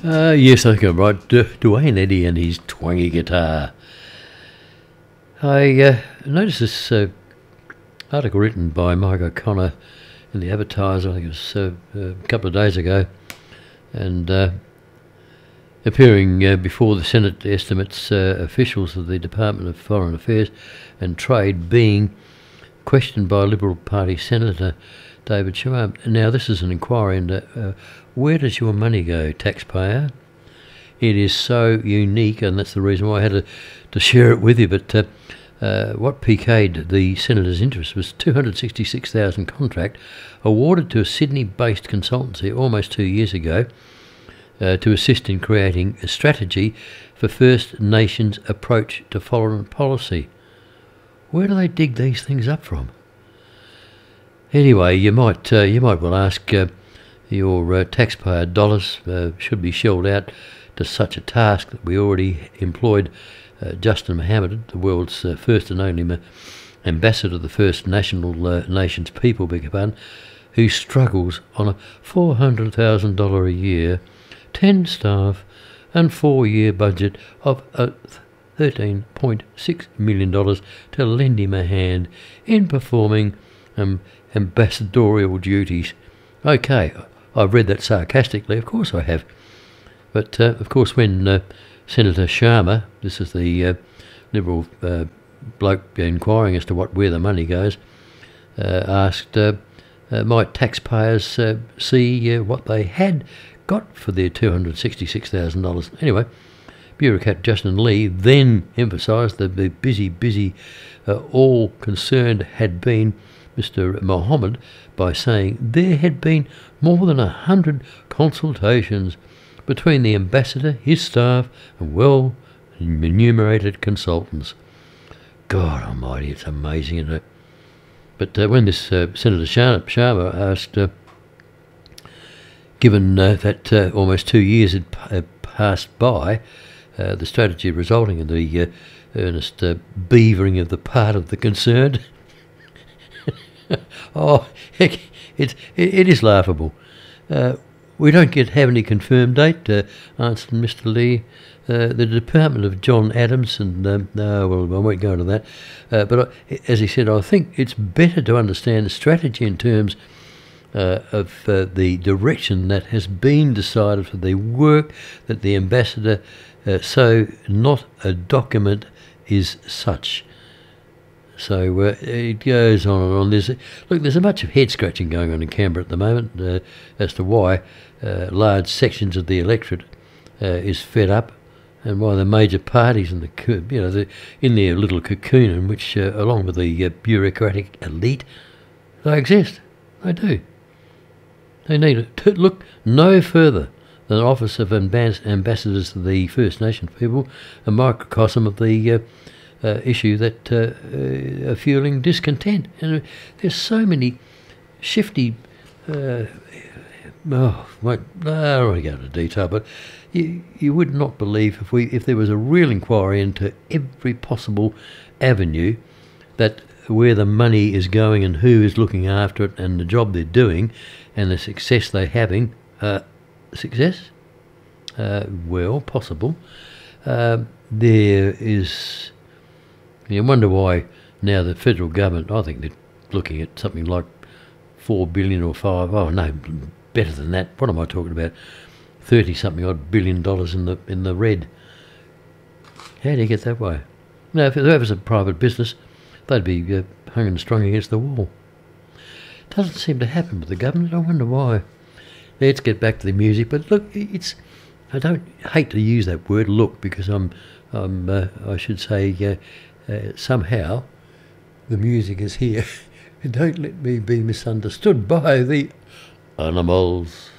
Yes, I think I'm right. Dwayne Eddy and his twangy guitar. I noticed this article written by Mike O'Connor in the Advertiser, I think it was a couple of days ago, and appearing before the Senate estimates officials of the Department of Foreign Affairs and Trade being questioned by Liberal Party Senator David Sharp. Now, this is an inquiry into where does your money go, taxpayer? It is so unique, and that's the reason why I had to share it with you. But what piqued the Senator's interest was $266,000 contract awarded to a Sydney-based consultancy almost 2 years ago to assist in creating a strategy for First Nations approach to foreign policy. Where do they dig these things up from? Anyway, you might well ask, your taxpayer dollars should be shelled out to such a task that we already employed Justin Mohammed, the world's first and only ambassador to the First Nations people, who struggles on a $400,000 a year, 10 staff and 4-year budget of $13.6 million to lend him a hand in performing ambassadorial duties. Okay, I've read that sarcastically, of course I have. But, of course, when Senator Sharma, this is the Liberal bloke inquiring as to where the money goes, asked, might taxpayers see what they had got for their $266,000? Anyway, bureaucrat Justin Lee then emphasised that the busy all concerned had been Mr. Mohammed by saying there had been more than 100 consultations between the ambassador, his staff, and well-enumerated consultants. God almighty, it's amazing, isn't it? But when this Senator Sharma asked, given that almost 2 years had passed by, the strategy resulting in the earnest beavering of the part of the concerned, oh, heck, it is laughable. We don't have any confirmed date, answered Mr. Lee. The Department of John Adams, and no, well, I won't go into that. But as he said, I think it's better to understand the strategy in terms of the direction that has been decided for the work that the ambassador, so not a document is such. So it goes on and on. There's a much of head scratching going on in Canberra at the moment as to why large sections of the electorate is fed up, and why the major parties in in their little cocoon in which, along with the bureaucratic elite, they exist. They do. They need to look no further than the Office of Ambassadors to the First Nation people, a microcosm of the issue that are fueling discontent. And there's so many shifty. I don't want to go into detail, but you would not believe if there was a real inquiry into every possible avenue that where the money is going and who is looking after it and the job they're doing and the success they're having. Success? Well, possible. There is. You wonder why now the federal government, I think they're looking at something like $4 billion or no, better than that. What am I talking about? 30-something odd $billion in the red. How do you get that way? Now, if that was a private business, they'd be hung and strung against the wall. Doesn't seem to happen with the government. I wonder why. Let's get back to the music. But look, I don't hate to use that word "look" because I should say somehow the music is here. Don't let me be misunderstood by the animals.